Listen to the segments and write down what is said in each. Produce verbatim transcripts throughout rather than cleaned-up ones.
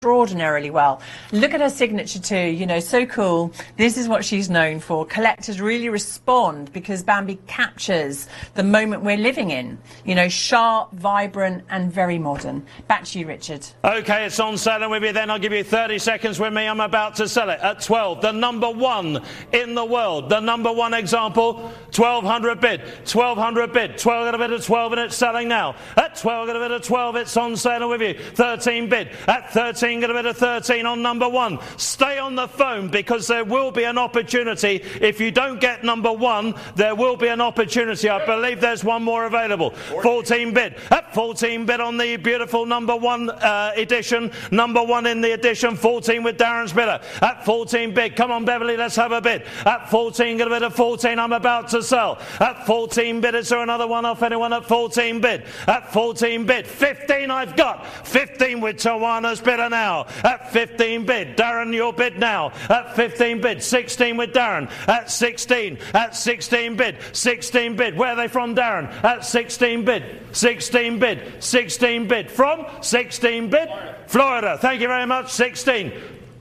extraordinarily well. Look at her signature too, you know, so cool. This is what she's known for. Collectors really respond because Bambi captures the moment we're living in. You know, sharp, vibrant and very modern. Back to you, Richard. OK, it's on sale with you then. I'll give you thirty seconds with me. I'm about to sell it at twelve. The number one in the world. The number one example, twelve hundred bid. twelve hundred bid. twelve got a bid of twelve and it's selling now. At twelve got a bid of twelve, it's on sale with you. thirteen bid. At thirteen got a bid of thirteen on number one. Stay on the phone because there will be an opportunity. If you don't get number one, there will be an opportunity. I believe there's one more available. fourteen bid. At fourteen bid on the beautiful number one uh, edition. Number one in the edition. fourteen with Darren's bidder. At fourteen bid. Come on, Beverly, let's have a bid. At fourteen, got a bid of fourteen. I'm about to sell. At fourteen bid. Is there another one off anyone at fourteen bid? At fourteen bid. fifteen I've got. fifteen with Tawana's bidder now. At fifteen bid. Darren, your bid now. At fifteen bid. sixteen with Darren. At sixteen. At sixteen bid. sixteen bid. Where are they from, Darren? At sixteen bid. sixteen bid. sixteen bid. From? sixteen bid. Florida. Thank you very much. sixteen.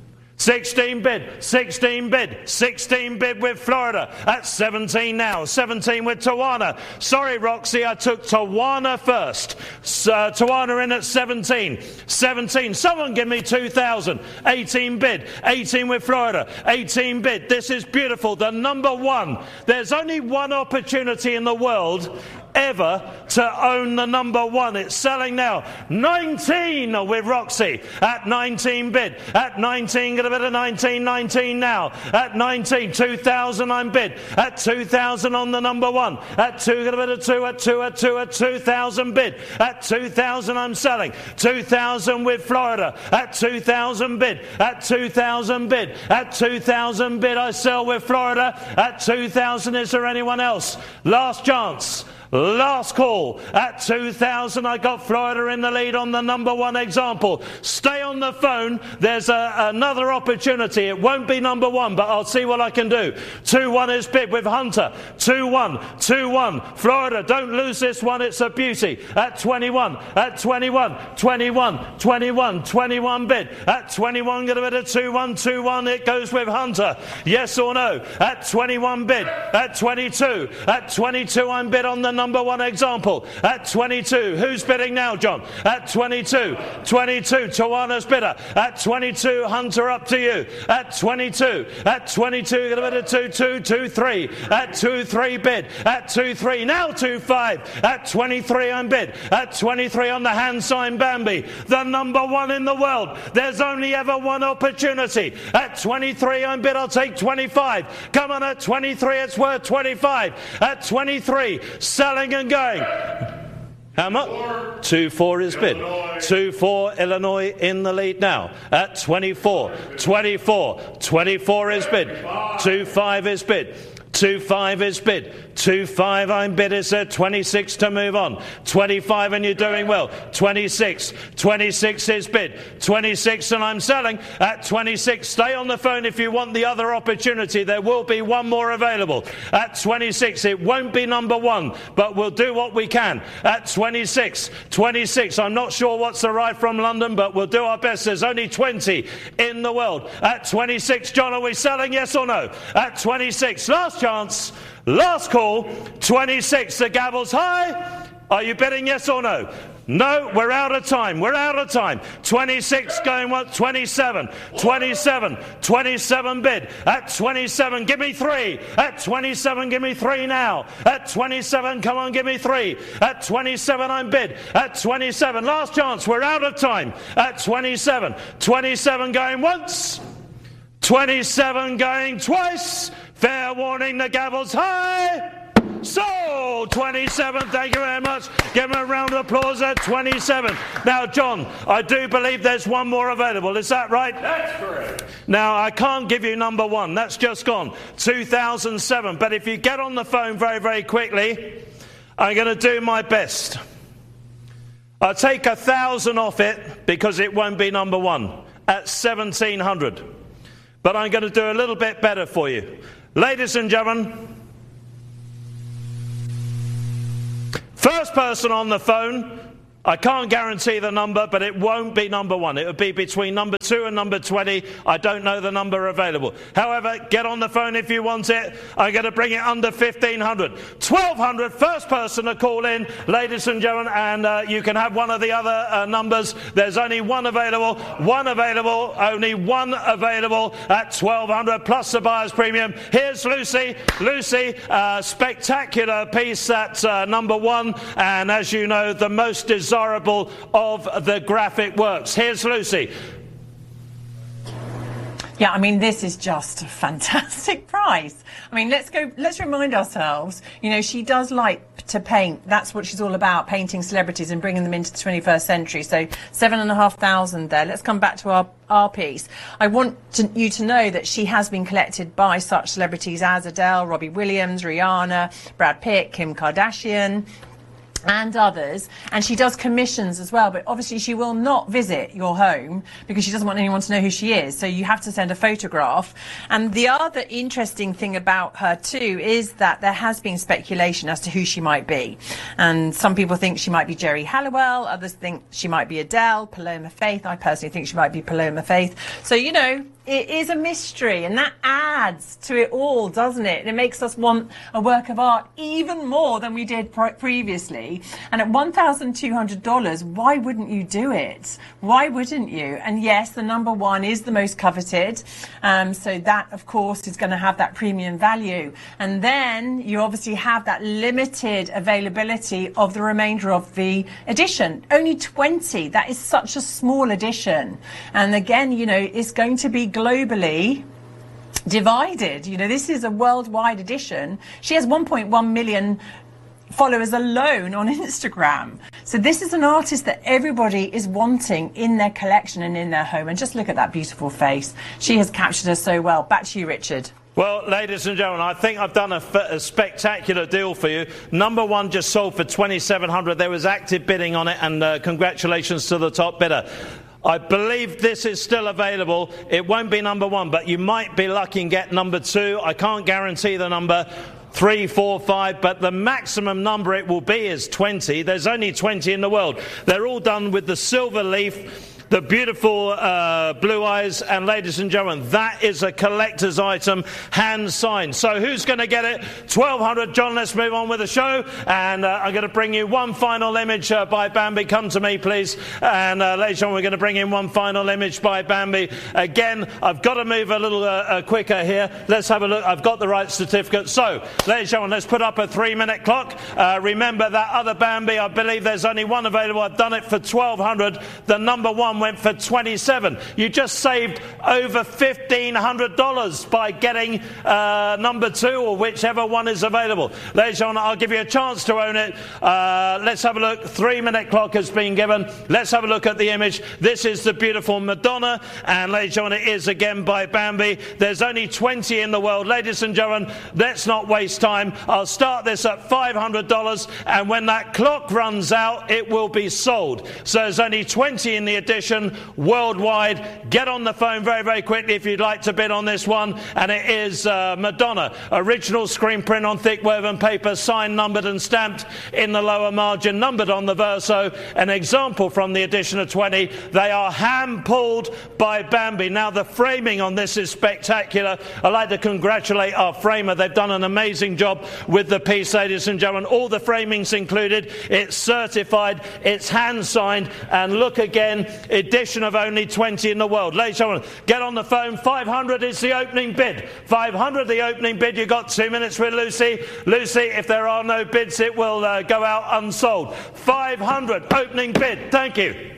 sixteen bid, sixteen bid, sixteen bid with Florida. At seventeen now, seventeen with Tawana. Sorry, Roxy, I took Tawana first. Uh, Tawana in at seventeen. seventeen, someone give me two thousand. eighteen bid, eighteen with Florida. eighteen bid, this is beautiful. The number one. There's only one opportunity in the world ever to own the number one. It's selling now. nineteen with Roxy. At nineteen bid. At nineteen, got a bit of nineteen, nineteen now. At nineteen, two thousand I'm bid. At two thousand on the number one. At two, got a bit of two, at two, at two, at two thousand bid. At two thousand I'm selling. two thousand with Florida. At two thousand bid. At two thousand bid. At two thousand bid I sell with Florida. At two thousand, is there anyone else? Last chance. Last call. At two thousand, I got Florida in the lead on the number one example. Stay on the phone. There's a, another opportunity. It won't be number one, but I'll see what I can do. two one is bid with Hunter. two one. two one. Florida, don't lose this one. It's a beauty. At twenty-one. At twenty-one. twenty-one. twenty-one. twenty-one bid. At twenty-one, get a bit of two one. two one. It goes with Hunter. Yes or no? At twenty-one bid. At twenty-two. At twenty-two, I'm bid on the number one example. At twenty-two, who's bidding now, John? At twenty-two, twenty-two, Tawana's bidder. At twenty-two, Hunter, up to you. At twenty-two, at twenty-two, got a bit of two two, two three. At two three bid. At two three, now two five. At twenty-three, I'm bid. At twenty-three on the hand sign Bambi, the number one in the world. There's only ever one opportunity. At twenty-three, I'm bid. I'll take twenty-five. Come on, at twenty-three, it's worth twenty-five. At twenty-three, selling and going. How much? two four is bid. two four, Illinois in the lead now. At twenty-four. twenty-four. twenty-four is bid. two five is bid. two five is bid. two five I'm bid. Is there twenty-six to move on? twenty-five and you're doing well. twenty-six. twenty-six is bid. twenty-six and I'm selling. At twenty-six, stay on the phone if you want the other opportunity. There will be one more available. At twenty-six, it won't be number one, but we'll do what we can. At twenty-six. twenty-six, I'm not sure what's arrived from London, but we'll do our best. There's only twenty in the world. At twenty-six, John, are we selling, yes or no? At twenty-six, last chance, last call, twenty-six, the gavel's high. Are you bidding yes or no? No, we're out of time. We're out of time. twenty-six going what? twenty-seven. twenty-seven. twenty-seven bid. At twenty-seven, give me three. At twenty-seven, give me three now. At twenty-seven, come on, give me three. At twenty-seven, I'm bid. At twenty-seven, last chance. We're out of time. At twenty-seven. twenty-seven going once. twenty-seven going twice. Fair warning, the gavel's high. So, twenty-seven, thank you very much. Give him a round of applause at twenty-seven. Now, John, I do believe there's one more available. Is that right? That's correct. Now, I can't give you number one. That's just gone. two thousand seven. But if you get on the phone very, very quickly, I'm going to do my best. I'll take a thousand off it because it won't be number one at seventeen hundred. But I'm going to do a little bit better for you. Ladies and gentlemen, first person on the phone I can't guarantee the number, but it won't be number one. It would be between number two and number twenty. I don't know the number available. However, get on the phone if you want it. I'm going to bring it under fifteen hundred. twelve hundred, first person to call in, ladies and gentlemen, and uh, you can have one of the other uh, numbers. There's only one available, one available, only one available at twelve hundred plus the buyer's premium. Here's Lucy. Lucy, uh, spectacular piece at uh, number one, and as you know, the most desirable desirable of the graphic works. Here's Lucy. Yeah, I mean, this is just a fantastic price. I mean, let's go, let's remind ourselves, you know, she does like to paint. That's what she's all about, painting celebrities and bringing them into the twenty-first century. So seven and a half thousand there. Let's come back to our, our piece. I want to, you to know that she has been collected by such celebrities as Adele, Robbie Williams, Rihanna, Brad Pitt, Kim Kardashian, and others, and she does commissions as well, but obviously she will not visit your home because she doesn't want anyone to know who she is, so you have to send a photograph. And the other interesting thing about her too is that there has been speculation as to who she might be, and some people think she might be Geri Halliwell, others think she might be Adele, Paloma Faith. I personally think she might be Paloma Faith. So, you know, it is a mystery, and that adds to it all, doesn't it? And it makes us want a work of art even more than we did pre previously. And at one thousand two hundred dollars, why wouldn't you do it? Why wouldn't you? And yes, the number one is the most coveted. Um, so that, of course, is going to have that premium value. And then you obviously have that limited availability of the remainder of the edition. Only twenty. That is such a small edition. And again, you know, it's going to be globally divided. You know, this is a worldwide edition. She has one point one million followers alone on Instagram. So this is an artist that everybody is wanting in their collection and in their home. And just look at that beautiful face. She has captured her so well. Back to you, Richard. Well, ladies and gentlemen, I think I've done a, a spectacular deal for you. Number one just sold for twenty-seven hundred. There was active bidding on it, and uh, congratulations to the top bidder. I believe this is still available. It won't be number one, but you might be lucky and get number two. I can't guarantee the number. Three, four, five, but the maximum number it will be is twenty. There's only twenty in the world. They're all done with the silver leaf, the beautiful uh, blue eyes, and ladies and gentlemen, that is a collector's item, hand signed. So who's going to get it? twelve hundred. John, let's move on with the show, and uh, I'm going to bring you one final image uh, by Bambi. Come to me, please. And uh, ladies and gentlemen, we're going to bring in one final image by Bambi. Again, I've got to move a little uh, uh, quicker here. Let's have a look. I've got the right certificate. So, ladies and gentlemen, let's put up a three-minute clock. Uh, remember that other Bambi, I believe there's only one available. I've done it for twelve hundred. The number one went for twenty-seven. You just saved over fifteen hundred dollars by getting uh, number two, or whichever one is available. Ladies and gentlemen, I'll give you a chance to own it. Uh, let's have a look. Three-minute clock has been given. Let's have a look at the image. This is the beautiful Madonna, and ladies and gentlemen, it is again by Bambi. There's only twenty in the world. Ladies and gentlemen, let's not waste time. I'll start this at five hundred dollars, and when that clock runs out, it will be sold. So there's only twenty in the edition worldwide. Get on the phone very, very quickly if you'd like to bid on this one. And it is uh, Madonna. Original screen print on thick woven paper, signed, numbered and stamped in the lower margin, numbered on the verso. An example from the edition of twenty. They are hand-pulled by Bambi. Now, the framing on this is spectacular. I'd like to congratulate our framer. They've done an amazing job with the piece, ladies and gentlemen. All the framing's included. It's certified. It's hand-signed. And look again, edition of only twenty in the world. Ladies and gentlemen, get on the phone. five hundred is the opening bid. five hundred the opening bid. You've got two minutes with Lucy. Lucy, if there are no bids, it will uh, go out unsold. five hundred opening bid. Thank you.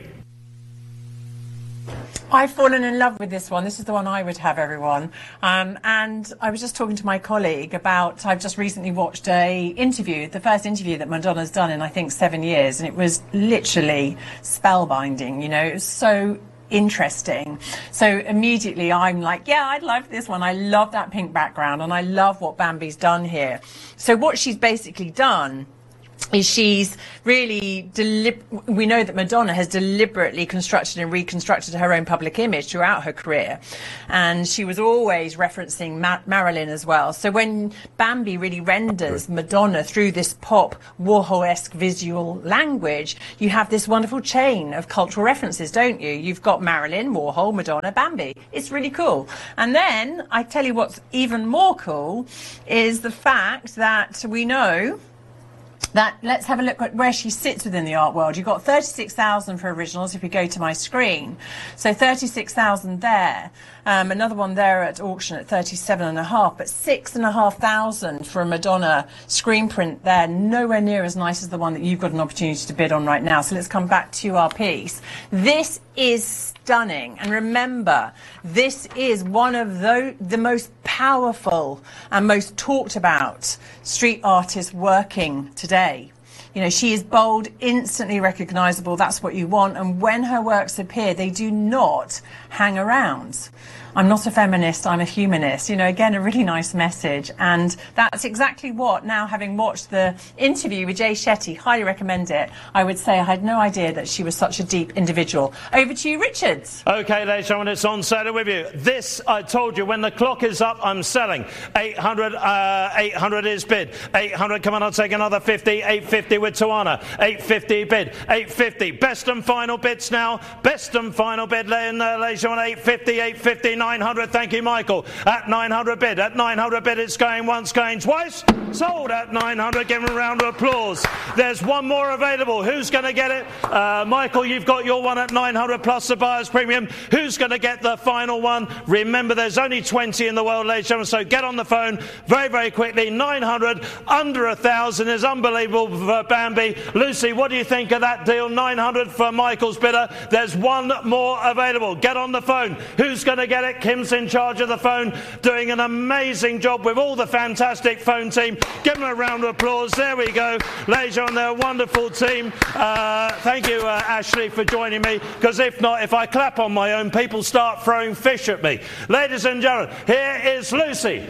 I've fallen in love with this one. This is the one I would have, everyone. Um, and I was just talking to my colleague about, I've just recently watched a interview, the first interview that Madonna's done in, I think, seven years. And it was literally spellbinding, you know, it was so interesting. So immediately I'm like, yeah, I love this one. I love that pink background, and I love what Bambi's done here. So what she's basically done is she's really, delib we know that Madonna has deliberately constructed and reconstructed her own public image throughout her career. And she was always referencing Ma Marilyn as well. So when Bambi really renders Madonna through this pop Warhol-esque visual language, you have this wonderful chain of cultural references, don't you? You've got Marilyn, Warhol, Madonna, Bambi. It's really cool. And then, I tell you what's even more cool, is the fact that we know that, let's have a look at where she sits within the art world. You've got thirty-six thousand for originals if you go to my screen. So thirty-six thousand there. Um, another one there at auction at thirty-seven and a half, but six and a half thousand for a Madonna screen print there. Nowhere near as nice as the one that you've got an opportunity to bid on right now. So let's come back to our piece. This is stunning. And remember, this is one of the, the most powerful and most talked about street artists working today. You know, she is bold, instantly recognizable. That's what you want. And when her works appear, they do not hang around. I'm not a feminist, I'm a humanist. You know, again, a really nice message. And that's exactly what, now having watched the interview with Jay Shetty, highly recommend it, I would say I had no idea that she was such a deep individual. Over to you, Richard. OK, ladies and gentlemen, it's on sale with you. This, I told you, when the clock is up, I'm selling. eight hundred, uh, eight hundred is bid. eight hundred, come on, I'll take another fifty. eight fifty with Tawana. eight fifty bid. eight fifty. Best and final bids now. Best and final bid, uh, ladies and gentlemen, eight fifty, eight fifty. nine hundred, thank you, Michael. At nine hundred bid, at nine hundred bid, it's going once, going twice. Sold at nine hundred, give him a round of applause. There's one more available. Who's going to get it? Uh, Michael, you've got your one at nine hundred plus the buyer's premium. Who's going to get the final one? Remember, there's only twenty in the world, ladies and gentlemen, so get on the phone very, very quickly. nine hundred, under a thousand is unbelievable for Bambi. Lucy, what do you think of that deal? nine hundred for Michael's bidder. There's one more available. Get on the phone. Who's going to get it? Kim's in charge of the phone, doing an amazing job with all the fantastic phone team. Give them a round of applause. There we go. Ladies and gentlemen, they're a wonderful team. Uh, thank you, uh, Ashley, for joining me, because if not, if I clap on my own, people start throwing fish at me. Ladies and gentlemen, here is Lucy.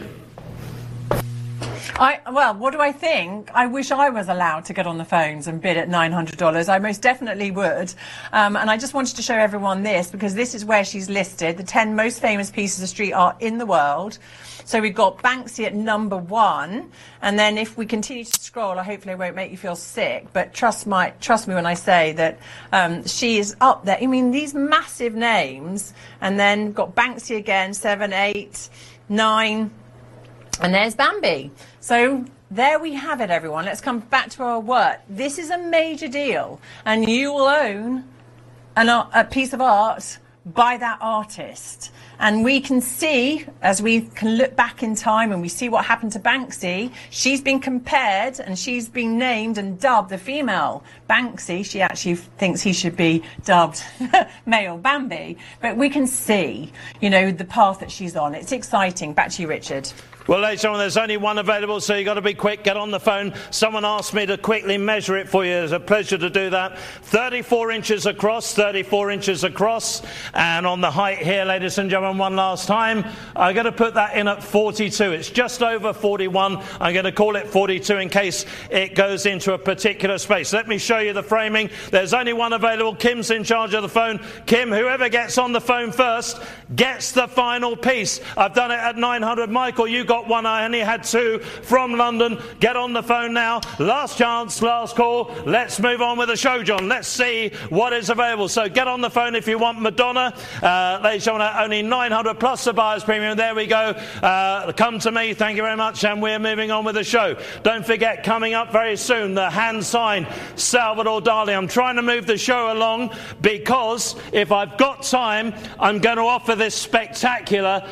I, well, what do I think? I wish I was allowed to get on the phones and bid at nine hundred dollars. I most definitely would. Um, and I just wanted to show everyone this, because this is where she's listed, the ten most famous pieces of street art in the world. So we've got Banksy at number one. And then if we continue to scroll, I hopefully I won't make you feel sick, but trust, my, trust me when I say that um, she is up there. I mean, these massive names. And then got Banksy again, seven, eight, nine. And there's Bambi. So there we have it, everyone. Let's come back to our work. This is a major deal, and you will own an, a piece of art by that artist. And we can see, as we can look back in time and we see what happened to Banksy, she's been compared and she's been named and dubbed the female Banksy. She actually thinks he should be dubbed male Bambi. But we can see, you know, the path that she's on. It's exciting. Back to you, Richard. Well, ladies and gentlemen, there's only one available, so you've got to be quick. Get on the phone. Someone asked me to quickly measure it for you. It's a pleasure to do that. thirty-four inches across, thirty-four inches across. And on the height here, ladies and gentlemen, one last time, I'm going to put that in at forty-two. It's just over forty-one. I'm going to call it forty-two in case it goes into a particular space. Let me show you the framing. There's only one available. Kim's in charge of the phone. Kim, whoever gets on the phone first gets the final piece. I've done it at nine hundred. Michael, you got one. I only had two from London. Get on the phone now. Last chance, last call. Let's move on with the show, John. Let's see what is available. So get on the phone if you want Madonna. Uh, ladies and gentlemen, only nine hundred plus the buyer's premium. There we go. Uh, come to me. Thank you very much. And we're moving on with the show. Don't forget, coming up very soon, the hand-signed Salvador Dali. I'm trying to move the show along because if I've got time, I'm going to offer this spectacular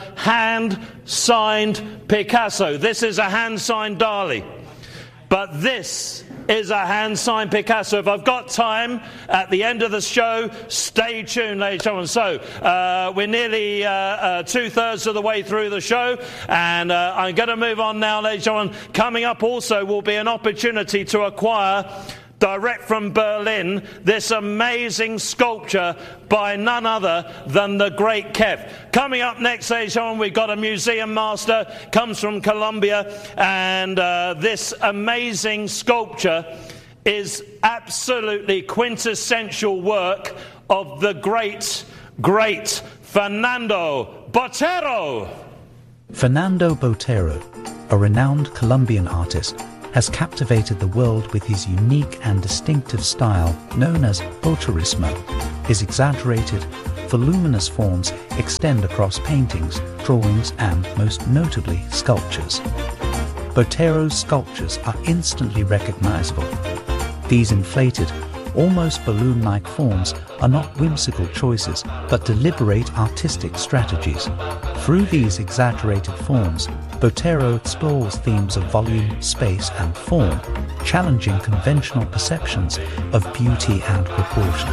hand-signed Picasso. This is a hand-signed Dali. But this is a hand-signed Picasso. If I've got time at the end of the show, stay tuned, ladies and gentlemen. So uh, we're nearly uh, uh, two-thirds of the way through the show, and uh, I'm going to move on now, ladies and gentlemen. Coming up also will be an opportunity to acquire, direct from Berlin, this amazing sculpture by none other than the great Kev. Coming up next, ladies and gentlemen, we've got a museum master, comes from Colombia, and uh, this amazing sculpture is absolutely quintessential work of the great, great Fernando Botero. Fernando Botero, a renowned Colombian artist, has captivated the world with his unique and distinctive style known as Boterismo. His exaggerated, voluminous forms extend across paintings, drawings and, most notably, sculptures. Botero's sculptures are instantly recognizable. These inflated, almost balloon-like forms are not whimsical choices, but deliberate artistic strategies. Through these exaggerated forms, Botero explores themes of volume, space and form, challenging conventional perceptions of beauty and proportion.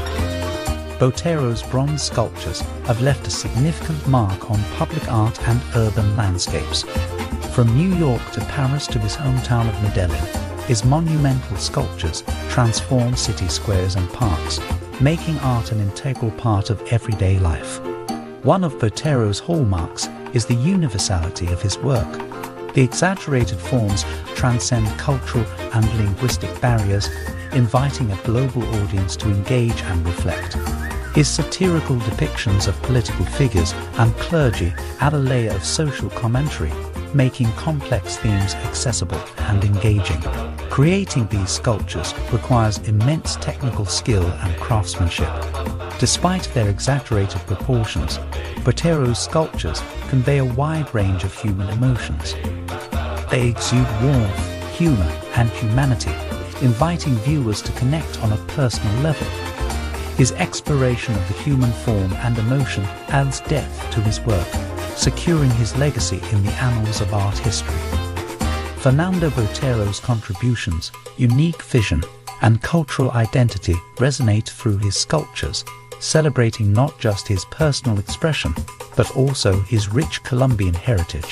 Botero's bronze sculptures have left a significant mark on public art and urban landscapes. From New York to Paris to his hometown of Medellin, his monumental sculptures transform city squares and parks, making art an integral part of everyday life. One of Botero's hallmarks is the universality of his work. The exaggerated forms transcend cultural and linguistic barriers, inviting a global audience to engage and reflect. His satirical depictions of political figures and clergy add a layer of social commentary, making complex themes accessible and engaging. Creating these sculptures requires immense technical skill and craftsmanship. Despite their exaggerated proportions, Botero's sculptures convey a wide range of human emotions. They exude warmth, humour and humanity, inviting viewers to connect on a personal level. His exploration of the human form and emotion adds depth to his work, securing his legacy in the annals of art history. Fernando Botero's contributions, unique vision and cultural identity resonate through his sculptures, celebrating not just his personal expression, but also his rich Colombian heritage.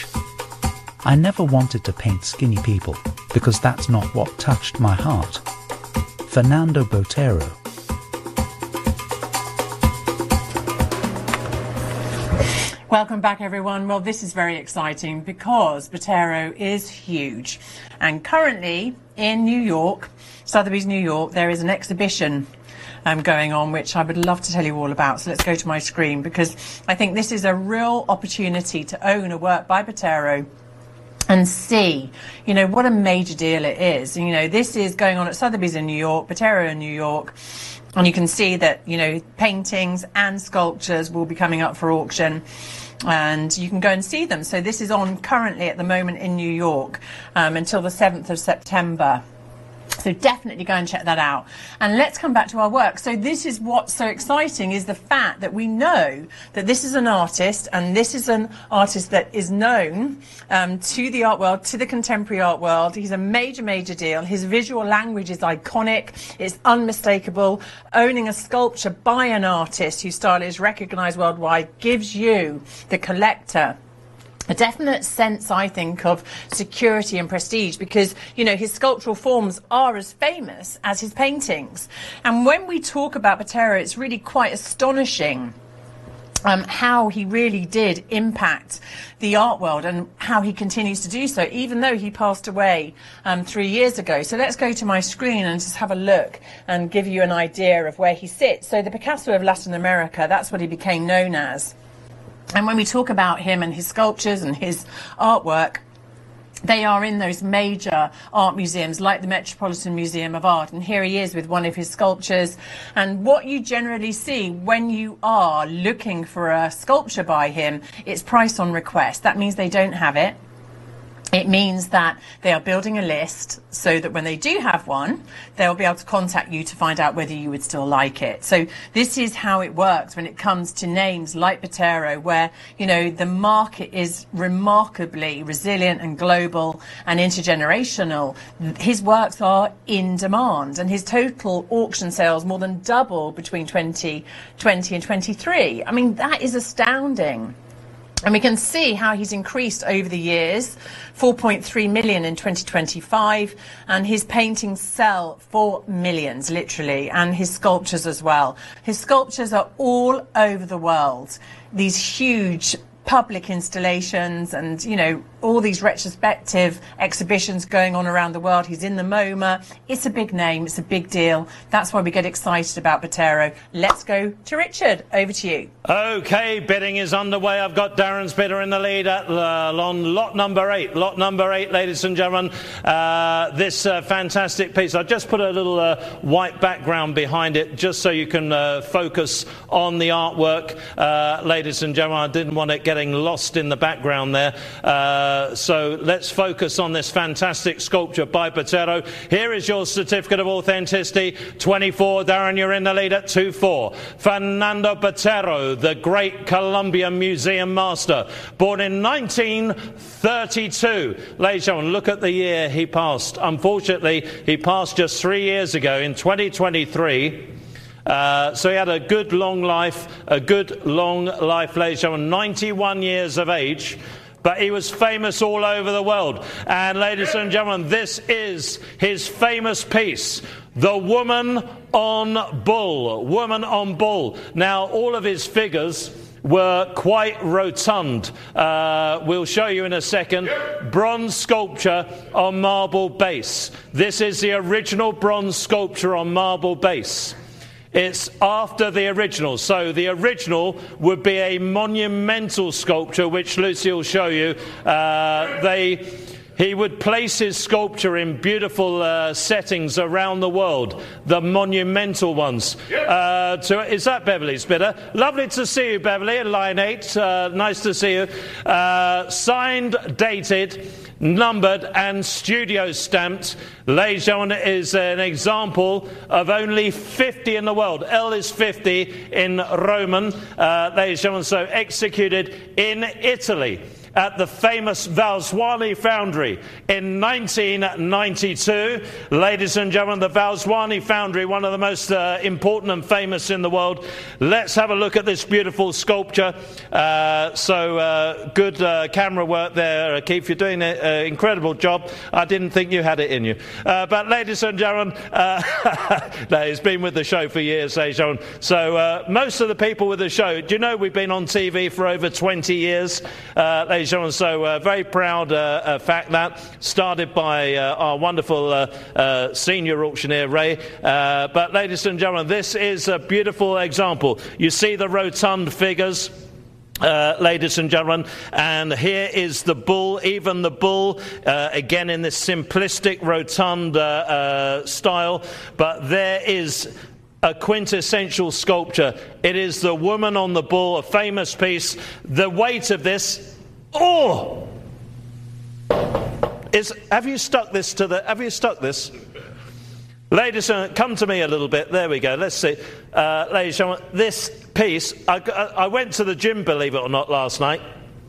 I never wanted to paint skinny people, because that's not what touched my heart. Fernando Botero. Welcome back, everyone. Well, this is very exciting because Botero is huge. And currently in New York, Sotheby's, New York, there is an exhibition um, going on, which I would love to tell you all about. So let's go to my screen, because I think this is a real opportunity to own a work by Botero and see, you know, what a major deal it is. You know, this is going on at Sotheby's in New York, Botero in New York. And you can see that, you know, paintings and sculptures will be coming up for auction, and you can go and see them. So this is on currently at the moment in New York um, until the seventh of September. So definitely go and check that out. And let's come back to our work. So this is what's so exciting, is the fact that we know that this is an artist, and this is an artist that is known um, to the art world, to the contemporary art world. He's a major, major deal. His visual language is iconic. It's unmistakable. Owning a sculpture by an artist whose style is recognized worldwide gives you, the collector, a definite sense, I think, of security and prestige, because, you know, his sculptural forms are as famous as his paintings. And when we talk about Botero, it's really quite astonishing um, how he really did impact the art world and how he continues to do so, even though he passed away um, three years ago. So let's go to my screen and just have a look and give you an idea of where he sits. So the Picasso of Latin America, that's what he became known as. And when we talk about him and his sculptures and his artwork, they are in those major art museums like the Metropolitan Museum of Art. And here he is with one of his sculptures. And what you generally see when you are looking for a sculpture by him, it's price on request. That means they don't have it. It means that they are building a list so that when they do have one, they'll be able to contact you to find out whether you would still like it. So this is how it works when it comes to names like Botero, where, you know, the market is remarkably resilient and global and intergenerational. His works are in demand, and his total auction sales more than doubled between twenty twenty and twenty-three. I mean, that is astounding. And we can see how he's increased over the years, four point three million in twenty twenty-five, and his paintings sell for millions, literally, and his sculptures as well. His sculptures are all over the world. These huge public installations and, you know, all these retrospective exhibitions going on around the world. He's in the MoMA. It's a big name. It's a big deal. That's why we get excited about Botero. Let's go to Richard. Over to you. OK, bidding is underway. I've got Darren's bidder in the lead at uh, on lot number eight. Lot number eight, ladies and gentlemen. Uh, this uh, fantastic piece. I've just put a little uh, white background behind it just so you can uh, focus on the artwork, uh, ladies and gentlemen. I didn't want it getting lost in the background there. Uh, so let's focus on this fantastic sculpture by Botero. Here is your certificate of authenticity. twenty-four. Darren, you're in the lead at two four. Fernando Botero, the great Colombian museum master, born in nineteen thirty-two. Ladies and gentlemen, look at the year he passed. Unfortunately, he passed just three years ago in twenty twenty-three. Uh, so he had a good long life, a good long life, ladies and gentlemen, ninety-one years of age. But he was famous all over the world. And ladies and gentlemen, this is his famous piece, The Woman on Bull. Woman on Bull. Now, all of his figures were quite rotund. Uh, we'll show you in a second. Bronze sculpture on marble base. This is the original bronze sculpture on marble base. It's after the original. So the original would be a monumental sculpture, which Lucy will show you. Uh, they... He would place his sculpture in beautiful uh, settings around the world, the monumental ones. Uh, to, is that Beverly's bidder? Lovely to see you, Beverly, at line eight. Uh, nice to see you. Uh, signed, dated, numbered and studio stamped. Ladies and gentlemen, is an example of only fifty in the world. L is fifty in Roman. Uh, ladies and gentlemen, so executed in Italy at the famous Valsuani Foundry in nineteen ninety-two. Ladies and gentlemen, the Valsuani Foundry, one of the most uh, important and famous in the world. Let's have a look at this beautiful sculpture. Uh, so uh, good uh, camera work there, Keith. You're doing an incredible job. I didn't think you had it in you. Uh, but ladies and gentlemen, uh, no, he's been with the show for years, ladies and gentlemen. So uh, most of the people with the show, do you know we've been on T V for over twenty years? Uh, ladies So uh, very proud uh, uh, fact that started by uh, our wonderful uh, uh, senior auctioneer Ray. Uh, but ladies and gentlemen, this is a beautiful example. You see the rotund figures. Uh, ladies and gentlemen, and here is the bull, even the bull, uh, again in this simplistic rotund uh, uh, style, but there is a quintessential sculpture. It is the Woman on the Bull, a famous piece. The weight of this, oh, is, have you stuck this to the, have you stuck this? Ladies and gentlemen, come to me a little bit. There we go. Let's see. Uh, ladies and gentlemen, this piece, I, I went to the gym, believe it or not, last night.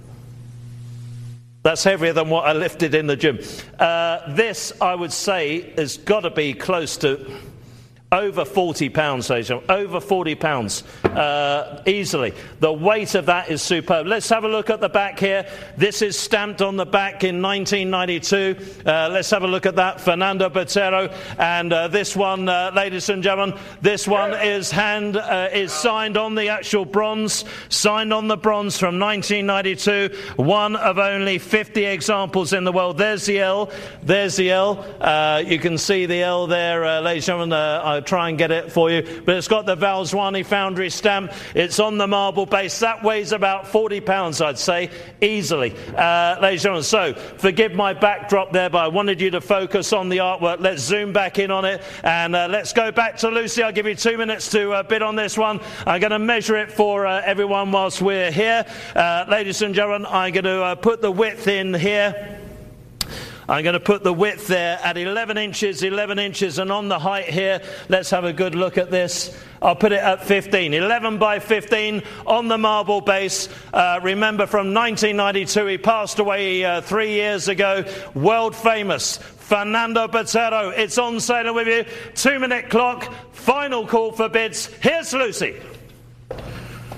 That's heavier than what I lifted in the gym. Uh, this, I would say, has got to be close to over forty pounds, ladies and gentlemen. Over forty pounds, uh, easily. The weight of that is superb. Let's have a look at the back here. This is stamped on the back in nineteen ninety-two. Uh, let's have a look at that. Fernando Botero. And uh, this one, uh, ladies and gentlemen, this one is hand uh, is signed on the actual bronze. Signed on the bronze from nineteen ninety-two. One of only fifty examples in the world. There's the L. There's the L. Uh, you can see the L there, uh, ladies and gentlemen. Uh, I try and get it for you, but it's got the Valsuani Foundry stamp. It's on the marble base. That weighs about forty pounds, I'd say, easily. Uh, ladies and gentlemen, so forgive my backdrop there, but I wanted you to focus on the artwork. Let's zoom back in on it, and uh, let's go back to Lucy. I'll give you two minutes to uh, bid on this one. I'm going to measure it for uh, everyone whilst we're here. Uh, ladies and gentlemen, I'm going to uh, put the width in here. I'm going to put the width there at eleven inches, eleven inches, and on the height here, let's have a good look at this. I'll put it at fifteen, eleven by fifteen on the marble base. Uh, remember, from nineteen ninety-two, he passed away uh, three years ago. World famous Fernando Botero. It's on sale with you. Two minute clock. Final call for bids. Here's Lucy.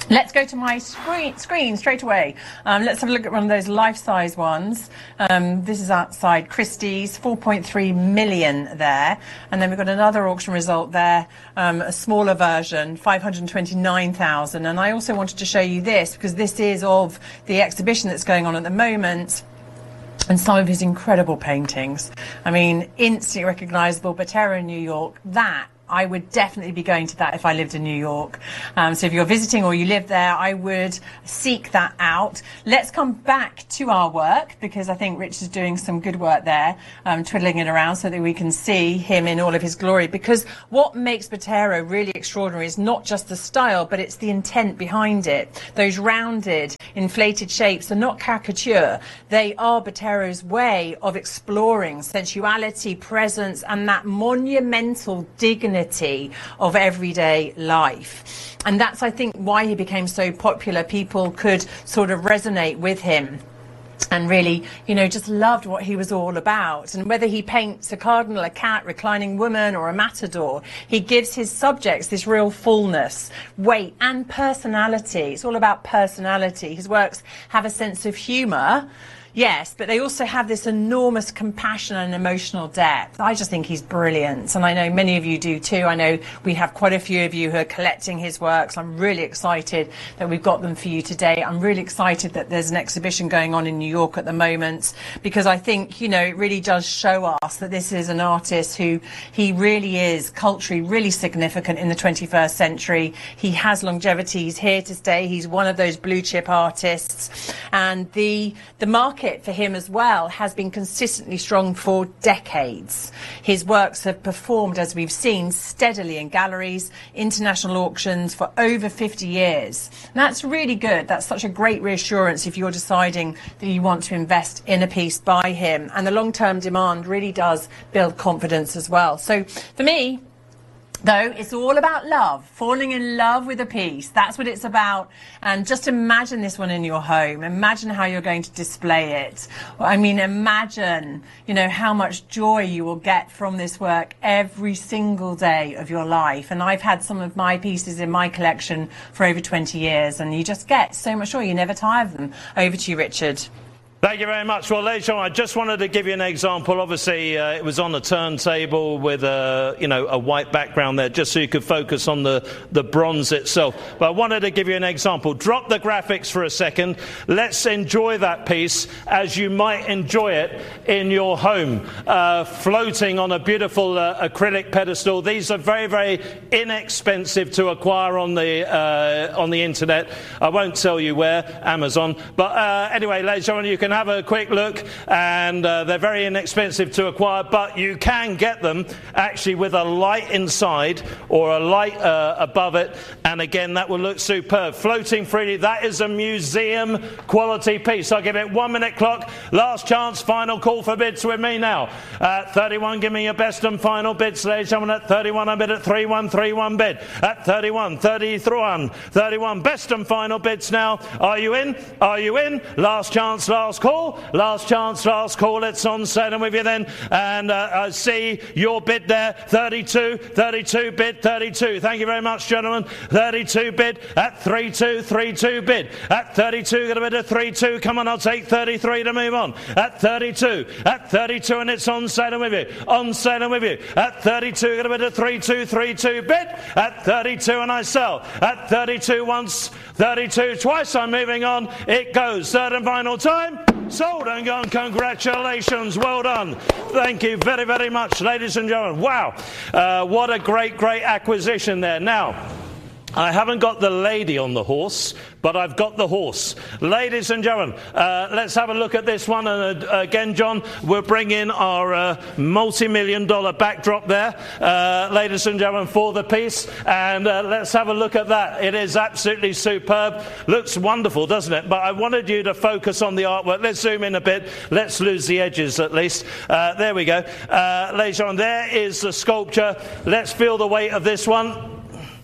Let's go to my screen, screen straight away. Um, let's have a look at one of those life-size ones. Um, this is outside Christie's, four point three million there. And then we've got another auction result there, um, a smaller version, five hundred twenty-nine thousand. And I also wanted to show you this because this is of the exhibition that's going on at the moment. And some of his incredible paintings. I mean, instantly recognisable, Botero in New York, that I would definitely be going to that if I lived in New York. Um, so if you're visiting or you live there, I would seek that out. Let's come back to our work because I think Rich is doing some good work there, um, twiddling it around so that we can see him in all of his glory. Because what makes Botero really extraordinary is not just the style, but it's the intent behind it. Those rounded, inflated shapes are not caricature. They are Botero's way of exploring sensuality, presence, and that monumental dignity of everyday life. And that's, I think, why he became so popular. People could sort of resonate with him and really, you know, just loved what he was all about. And whether he paints a cardinal, a cat, reclining woman, or a matador, he gives his subjects this real fullness, weight, and personality. It's all about personality. His works have a sense of humour, yes, but they also have this enormous compassion and emotional depth. I just think he's brilliant, and I know many of you do too. I know we have quite a few of you who are collecting his works. I'm really excited that we've got them for you today. I'm really excited that there's an exhibition going on in New York at the moment, because I think, you know, it really does show us that this is an artist who, he really is culturally really significant in the twenty-first century. He has longevity. He's here to stay. He's one of those blue chip artists, and the the market for him as well has been consistently strong for decades. His works have performed, as we've seen, steadily in galleries, international auctions for over fifty years. And that's really good. That's such a great reassurance if you're deciding that you want to invest in a piece by him. And the long-term demand really does build confidence as well. So for me, though, it's all about love, falling in love with a piece. That's what it's about. And just imagine this one in your home. Imagine how you're going to display it. I mean, imagine, you know, how much joy you will get from this work every single day of your life. And I've had some of my pieces in my collection for over twenty years, and you just get so much joy. You never tire of them. Over to you, Richard. Thank you very much. Well, ladies and gentlemen, I just wanted to give you an example. Obviously, uh, it was on a turntable with a, you know, a white background there, just so you could focus on the, the bronze itself. But I wanted to give you an example. Drop the graphics for a second. Let's enjoy that piece as you might enjoy it in your home, uh, floating on a beautiful uh, acrylic pedestal. These are very, very inexpensive to acquire on the uh, on the internet. I won't tell you where, Amazon. But uh, anyway, ladies and gentlemen, you can have a quick look, and uh, they're very inexpensive to acquire, but you can get them actually with a light inside or a light uh, above it, and again that will look superb, floating freely. That is a museum quality piece. I'll give it one minute clock, last chance, final call for bids with me now. At thirty-one, give me your best and final bids, ladies and gentlemen. At thirty-one, I bid at three one three one bid. At thirty-one, thirty-one, thirty-one, best and final bids now. Are you in? Are you in? Last chance, last call, last chance, last call. It's on sale with you then, and uh, I see your bid there. thirty-two, thirty-two bid, thirty-two. Thank you very much, gentlemen. thirty-two bid at three two, three two bid at thirty-two. Got a bid at three two. Come on, I'll take thirty-three to move on. At thirty-two, at thirty-two, and it's on sale with you. On sale with you. At thirty-two, got a bid at three two, three two bid at thirty-two, and I sell at thirty-two once, thirty-two twice. I'm moving on. It goes. Third and final time. Sold and gone. Congratulations. Well done. Thank you very, very much, ladies and gentlemen. Wow. Uh, what a great, great acquisition there. Now, I haven't got the lady on the horse, but I've got the horse. Ladies and gentlemen, uh, let's have a look at this one. And uh, again, John, we'll bring in our uh, multi-million dollar backdrop there, uh, ladies and gentlemen, for the piece. And uh, let's have a look at that. It is absolutely superb. Looks wonderful, doesn't it? But I wanted you to focus on the artwork. Let's zoom in a bit. Let's lose the edges at least. Uh, there we go. Uh, ladies and gentlemen, there is the sculpture. Let's feel the weight of this one.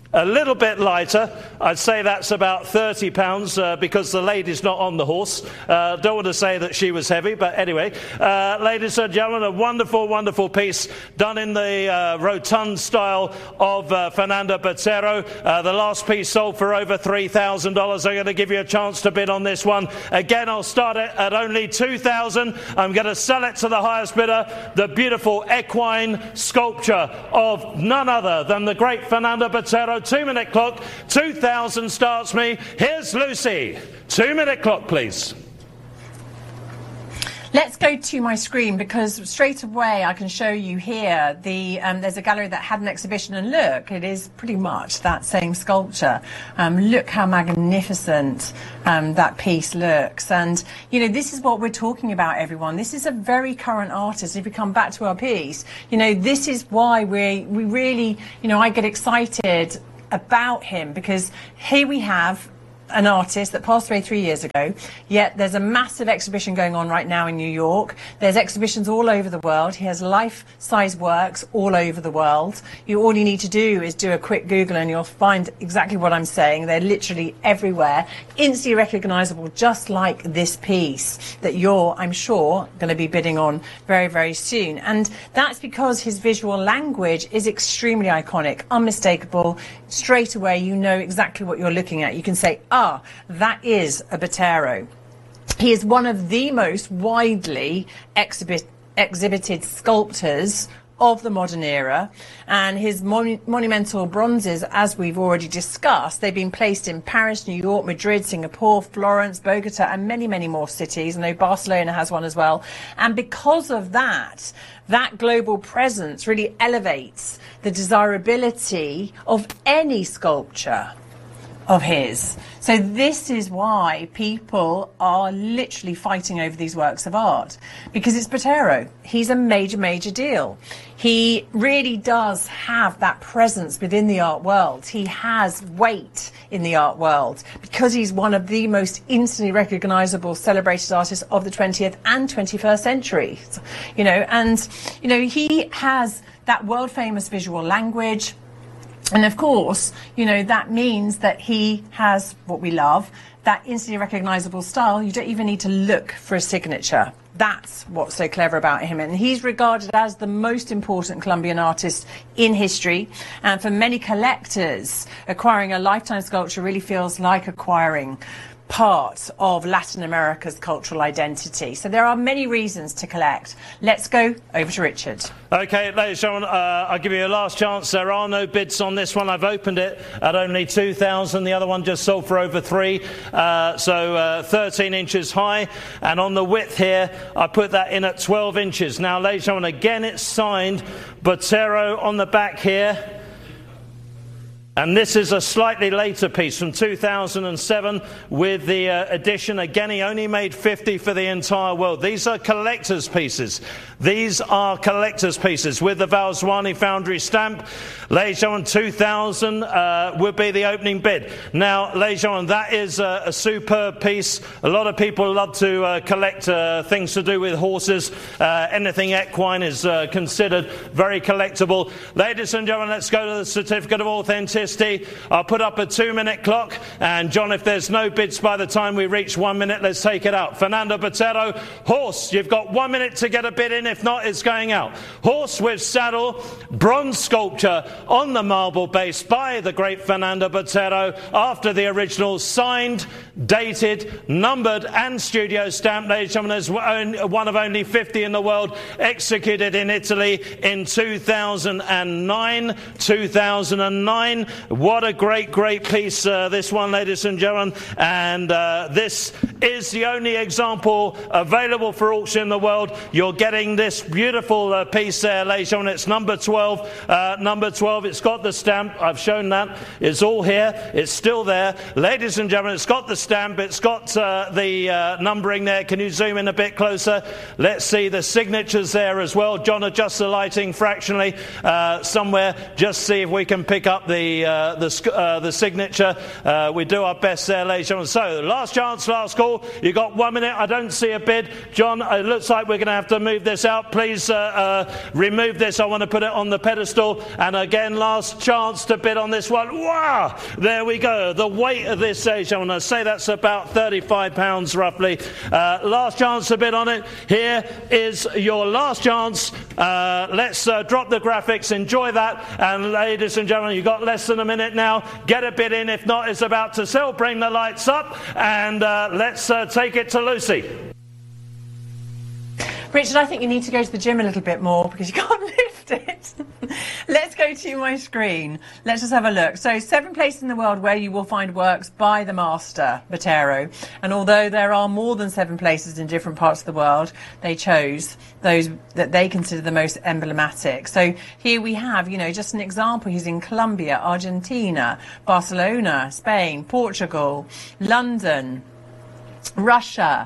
a little bit lighter. I'd say that's about thirty pounds uh, because the lady's not on the horse. Uh, don't want to say that she was heavy, but anyway. Uh, ladies and gentlemen, a wonderful, wonderful piece done in the uh, rotund style of uh, Fernando Botero. Uh, the last piece sold for over three thousand dollars. I'm going to give you a chance to bid on this one. Again, I'll start it at only two thousand dollars. I'm going to sell it to the highest bidder, the beautiful equine sculpture of none other than the great Fernando Botero. Two-minute clock, two thousand starts me. Here's Lucy. Two-minute clock, please. Let's go to my screen because straight away I can show you here the um, there's a gallery that had an exhibition, and look, it is pretty much that same sculpture. Um, look how magnificent um, that piece looks, and you know, this is what we're talking about, everyone. This is a very current artist. If we come back to our piece, you know, this is why we we really, you know, I get excited about him, because here we have an artist that passed away three years ago, yet there's a massive exhibition going on right now in New York. There's exhibitions all over the world. He has life-size works all over the world. You, all you need to do is do a quick Google and you'll find exactly what I'm saying. They're literally everywhere, instantly recognizable, just like this piece that you're, I'm sure, going to be bidding on very, very soon. And that's because his visual language is extremely iconic, unmistakable. Straight away, you know exactly what you're looking at. You can say, ah, that is a Botero. He is one of the most widely exhibit, exhibited sculptors of the modern era, and his mon monumental bronzes, as we've already discussed, they've been placed in Paris, New York, Madrid, Singapore, Florence, Bogota, and many, many more cities. I know Barcelona has one as well. And because of that, that global presence really elevates the desirability of any sculpture of his. So this is why people are literally fighting over these works of art, because it's Botero. He's a major, major deal. He really does have that presence within the art world. He has weight in the art world because he's one of the most instantly recognizable celebrated artists of the twentieth and twenty-first centuries. You know, and you know, he has that world famous visual language. And of course, you know, that means that he has what we love, that instantly recognizable style. You don't even need to look for a signature. That's what's so clever about him. And he's regarded as the most important Colombian artist in history. And for many collectors, acquiring a lifetime sculpture really feels like acquiring part of Latin America's cultural identity. So there are many reasons to collect. Let's go over to Richard. Okay, ladies and gentlemen, uh, I'll give you a last chance. There are no bids on this one. I've opened it at only two thousand. The other one just sold for over three. Uh, so uh, thirteen inches high. And on the width here, I put that in at twelve inches. Now, ladies and gentlemen, again, it's signed Botero on the back here. And this is a slightly later piece from two thousand seven with the uh, addition. Again, he only made fifty for the entire world. These are collector's pieces. These are collector's pieces with the Valsuani Foundry stamp. Ladies and gentlemen, two thousand uh, would be the opening bid. Now, ladies and gentlemen, that is a, a superb piece. A lot of people love to uh, collect uh, things to do with horses. Uh, anything equine is uh, considered very collectible. Ladies and gentlemen, let's go to the certificate of authenticity. I'll put up a two-minute clock, and John, if there's no bids by the time we reach one minute, let's take it out. Fernando Botero, horse, you've got one minute to get a bid in. If not, it's going out. Horse with saddle, bronze sculpture on the marble base by the great Fernando Botero, after the original, signed, dated, numbered, and studio stamped. Ladies and gentlemen, there's one of only fifty in the world, executed in Italy in two thousand nine. two thousand nine. What a great, great piece, uh, this one, ladies and gentlemen. And uh, this is the only example available for auction in the world. You're getting this beautiful uh, piece there, ladies and gentlemen. It's number twelve. Uh, number twelve, it's got the stamp. I've shown that. It's all here. It's still there. Ladies and gentlemen, it's got the stamp. It's got uh, the uh, numbering there. Can you zoom in a bit closer? Let's see the signatures there as well. John, adjust the lighting fractionally uh, somewhere. Just see if we can pick up the uh, the, uh, the signature. Uh, we do our best there, ladies and gentlemen. So, last chance, last call. pedestal. You've got one minute. I don't see a bid. John, it looks like we're going to have to move this out. Please uh, uh, remove this. I want to put it on the pedestal. And again, last chance to bid on this one. Wow! There we go. The weight of this stage, I want to say that's about thirty-five pounds roughly. Uh, last chance to bid on it. Here is your last chance. Uh, let's uh, drop the graphics. Enjoy that. And ladies and gentlemen, you've got less than a minute now. Get a bid in. If not, it's about to sell. Bring the lights up. And uh, let's uh, take it to Lucy. Richard, I think you need to go to the gym a little bit more because you can't lift it. Let's go to my screen. Let's just have a look. So, seven places in the world where you will find works by the master, Botero. And although there are more than seven places in different parts of the world, they chose those that they consider the most emblematic. So here we have, you know, just an example. He's in Colombia, Argentina, Barcelona, Spain, Portugal, London, Russia,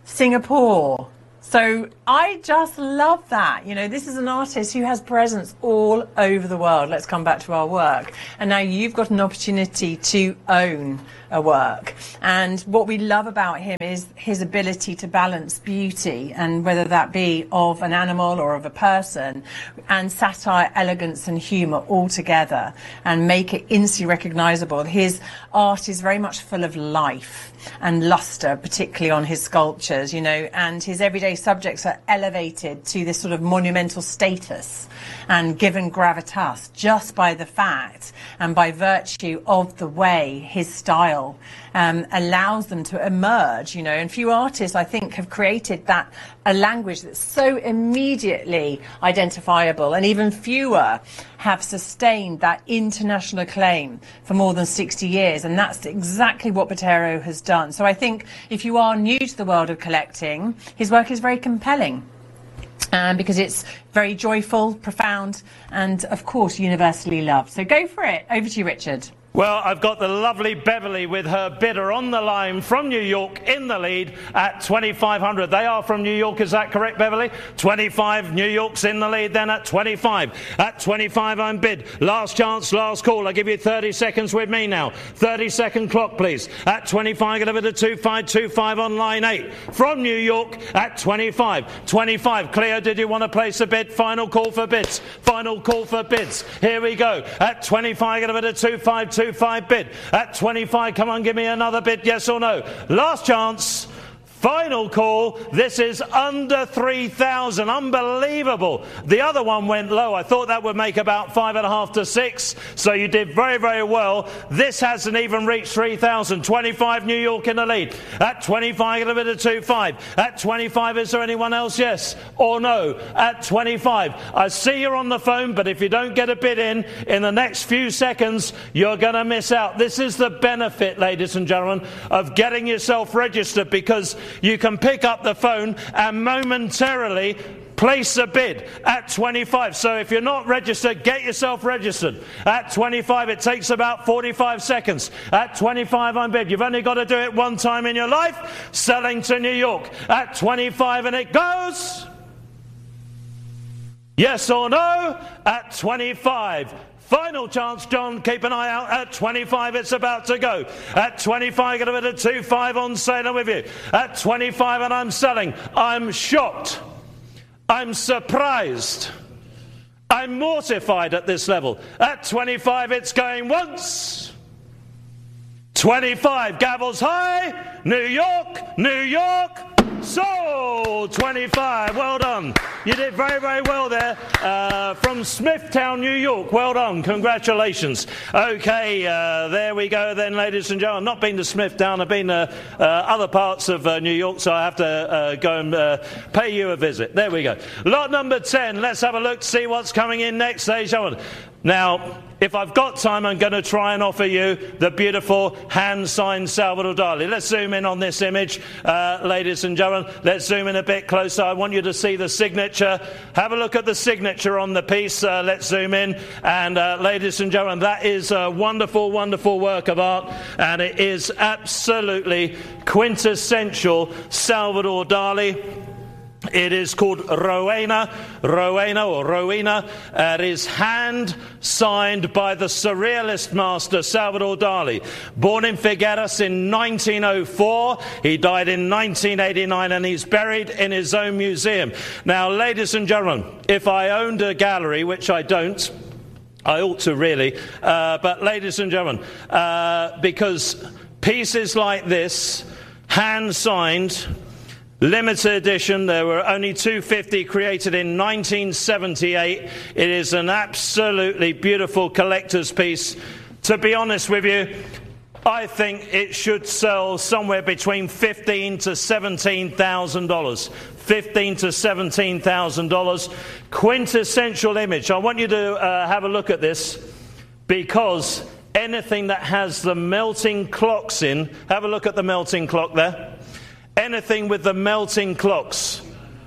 Singapore. So I just love that. You know, this is an artist who has presence all over the world. Let's come back to our work. And now you've got an opportunity to own a work. And what we love about him is his ability to balance beauty, and whether that be of an animal or of a person, and satire, elegance and humour all together, and make it instantly recognisable. His art is very much full of life and lustre, particularly on his sculptures, you know, and his everyday subjects are elevated to this sort of monumental status and given gravitas just by the fact and by virtue of the way his style um, allows them to emerge, you know. And few artists, I think, have created that a language that's so immediately identifiable, and even fewer have sustained that international acclaim for more than sixty years, and that's exactly what Botero has done. So I think if you are new to the world of collecting, his work is very compelling. Um, because it's very joyful, profound, and of course universally loved. So go for it. Over to you, Richard. Well, I've got the lovely Beverly with her bidder on the line from New York in the lead at twenty-five hundred. They are from New York, is that correct, Beverly? twenty-five, New York's in the lead then at twenty-five. At twenty-five, I'm bid. Last chance, last call. I give you thirty seconds with me now. thirty second clock, please. At twenty-five, get over to two five two five on line eight. From New York at twenty-five. twenty-five, Cleo, did you want to place a bid? Final call for bids. Final call for bids. Here we go. At twenty-five, get over to two five two five bid. At twenty-five, come on, give me another bid, yes or no. Last chance. Final call. This is under three thousand. Unbelievable. The other one went low. I thought that would make about five and a half to six. So you did very, very well. This hasn't even reached three thousand. twenty-five, New York in the lead. At twenty-five, get a bit of two five. At twenty-five, is there anyone else? Yes or no? At twenty-five. I see you're on the phone, but if you don't get a bid in in the next few seconds, you're going to miss out. This is the benefit, ladies and gentlemen, of getting yourself registered, because you can pick up the phone and momentarily place a bid at twenty-five. So if you're not registered, get yourself registered. At twenty-five, it takes about forty-five seconds. At twenty-five, I'm bid. You've only got to do it one time in your life. Selling to New York. At twenty-five, and it goes. Yes or no? At twenty-five. Final chance, John. Keep an eye out. At twenty-five, it's about to go. At twenty-five, get a bit of two five on sale with you. At twenty-five, and I'm selling. I'm shocked. I'm surprised. I'm mortified at this level. At twenty-five, it's going once. twenty-five, gavels high. New York, New York. Sold. twenty-five. Well done. You did very, very well there. Uh, from Smithtown, New York. Well done. Congratulations. Okay, uh, there we go then, ladies and gentlemen. I've not been to Smithtown. I've been to uh, uh, other parts of uh, New York, so I have to uh, go and uh, pay you a visit. There we go. Lot number ten. Let's have a look to see what's coming in next, ladies and gentlemen. Now, if I've got time, I'm going to try and offer you the beautiful hand-signed Salvador Dali. Let's zoom in on this image, uh, ladies and gentlemen. Let's zoom in a bit closer. I want you to see the signature. Have a look at the signature on the piece. Uh, let's zoom in. And, uh, ladies and gentlemen, that is a wonderful, wonderful work of art. And it is absolutely quintessential Salvador Dali. It is called Rowena, Rowena or Rowena. Uh, it is hand signed by the surrealist master Salvador Dali. Born in Figueras in nineteen oh four, he died in nineteen eighty-nine, and he's buried in his own museum. Now, ladies and gentlemen, if I owned a gallery, which I don't, I ought to really, uh, but ladies and gentlemen, uh, because pieces like this, hand signed, limited edition, there were only two hundred fifty created in nineteen seventy-eight. It is an absolutely beautiful collector's piece. To be honest with you, I think it should sell somewhere between fifteen to seventeen thousand dollars. fifteen to seventeen thousand dollars. Quintessential image. I want you to uh, have a look at this, because anything that has the melting clocks in, have a look at the melting clock there. Anything with the melting clocks,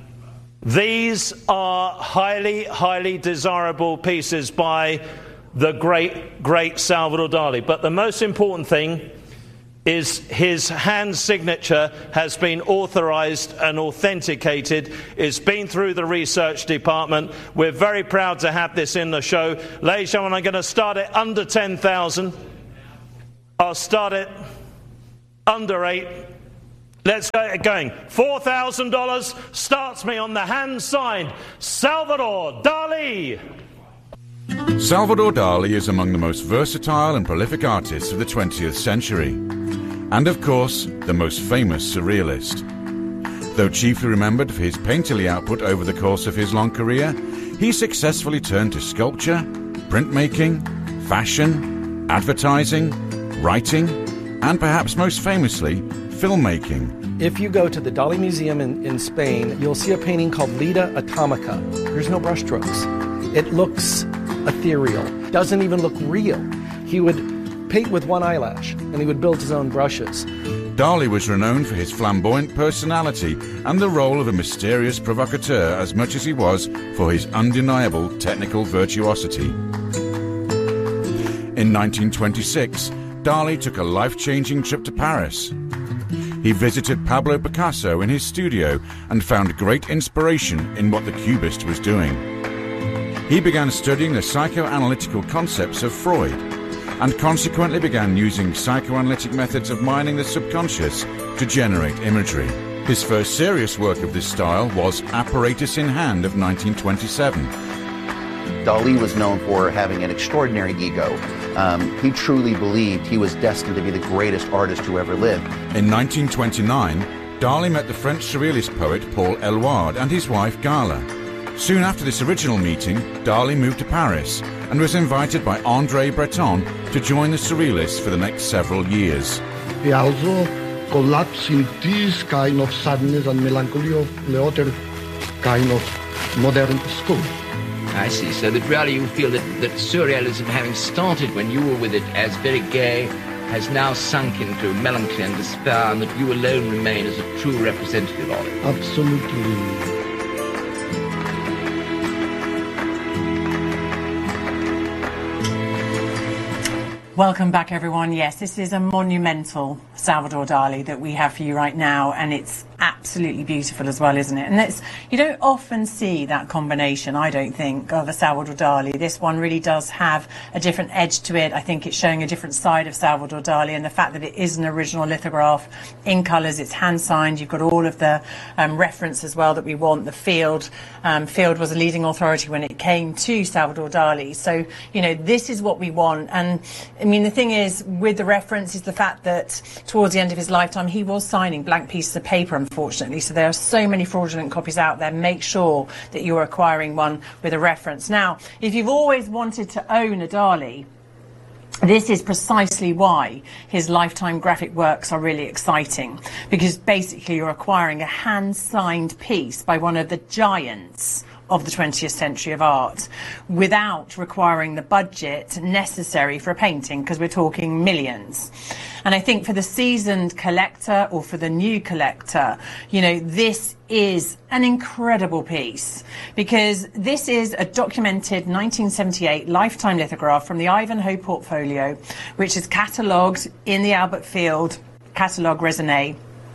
these are highly, highly desirable pieces by the great, great Salvador Dali. But the most important thing is his hand signature has been authorized and authenticated. It's been through the research department. We're very proud to have this in the show. Ladies and gentlemen, I'm going to start it under ten thousand. I'll start it under eight. Let's get it going. four thousand dollars starts me on the hand signed Salvador Dali. Salvador Dali is among the most versatile and prolific artists of the twentieth century, and of course, the most famous surrealist. Though chiefly remembered for his painterly output over the course of his long career, he successfully turned to sculpture, printmaking, fashion, advertising, writing, and perhaps most famously, filmmaking. If you go to the Dali Museum in, in Spain, you'll see a painting called Leda Atomica. There's no brushstrokes. It looks ethereal, doesn't even look real. He would paint with one eyelash, and he would build his own brushes. Dali was renowned for his flamboyant personality and the role of a mysterious provocateur as much as he was for his undeniable technical virtuosity. In nineteen twenty-six, Dali took a life-changing trip to Paris. He visited Pablo Picasso in his studio and found great inspiration in what the Cubist was doing. He began studying the psychoanalytical concepts of Freud and consequently began using psychoanalytic methods of mining the subconscious to generate imagery. His first serious work of this style was Apparatus in Hand of nineteen twenty-seven. Dali was known for having an extraordinary ego. Um, he truly believed he was destined to be the greatest artist who ever lived. In nineteen twenty-nine, Dali met the French surrealist poet Paul Eluard and his wife Gala. Soon after this original meeting, Dali moved to Paris and was invited by André Breton to join the surrealists for the next several years. He also collapsed in this kind of sadness and melancholy of the other kind of modern school. I see, so that really you feel that, that surrealism, having started when you were with it as very gay, has now sunk into melancholy and despair, and that you alone remain as a true representative of it. Absolutely. Welcome back, everyone. Yes, this is a monumental Salvador Dali that we have for you right now, and it's absolutely beautiful as well, isn't it? And it's, you don't often see that combination, I don't think, of a Salvador Dali. This one really does have a different edge to it. I think it's showing a different side of Salvador Dali, and the fact that it is an original lithograph in colours, it's hand-signed, you've got all of the um, reference as well that we want. The Field, um, Field was a leading authority when it came to Salvador Dali. So, you know, this is what we want. And, I mean, the thing is, with the reference, is the fact that towards the end of his lifetime, he was signing blank pieces of paper, unfortunately. So there are so many fraudulent copies out there. Make sure that you're acquiring one with a reference. Now, if you've always wanted to own a Dali, this is precisely why his lifetime graphic works are really exciting, because basically you're acquiring a hand-signed piece by one of the giants of the twentieth century of art without requiring the budget necessary for a painting, because we're talking millions. And I think for the seasoned collector or for the new collector, you know, this is an incredible piece, because this is a documented nineteen seventy-eight lifetime lithograph from the Ivanhoe portfolio, which is catalogued in the Albert Field catalogue raisonné.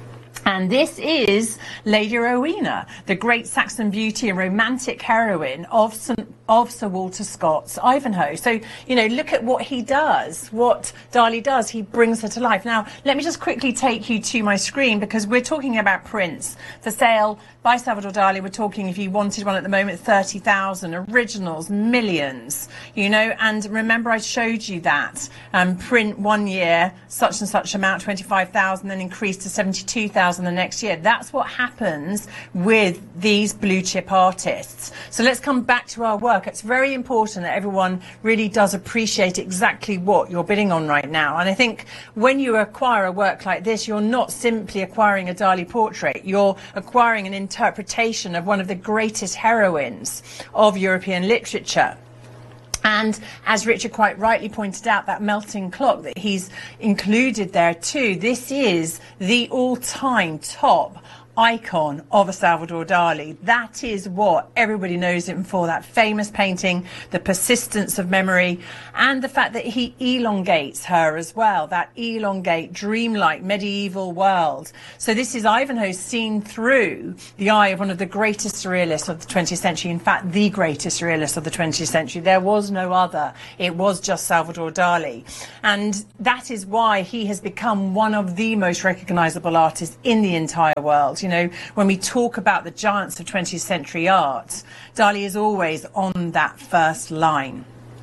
And this is Lady Rowena, the great Saxon beauty and romantic heroine of St of Sir Walter Scott's Ivanhoe. So, you know, look at what he does, what Dali does. He brings her to life. Now, let me just quickly take you to my screen, because we're talking about prints for sale by Salvador Dali. We're talking, if you wanted one at the moment, thirty thousand, originals, millions, you know, and remember I showed you that um, print one year, such and such amount, twenty-five thousand, then increased to seventy-two thousand the next year. That's what happens with these blue chip artists. So let's come back to our work. It's very important that everyone really does appreciate exactly what you're bidding on right now. And I think when you acquire a work like this, you're not simply acquiring a Dali portrait. You're acquiring an interpretation of one of the greatest heroines of European literature. And as Richard quite rightly pointed out, that melting clock that he's included there too, this is the all-time top icon of a Salvador Dali. That is what everybody knows him for, that famous painting, the persistence of memory, and the fact that he elongates her as well, that elongate, dreamlike, medieval world. So this is Ivanhoe seen through the eye of one of the greatest surrealists of the twentieth century, in fact, the greatest surrealist of the twentieth century. There was no other. It was just Salvador Dali. And that is why he has become one of the most recognizable artists in the entire world. You know, when we talk about the giants of twentieth century art, Dali is always on that first line.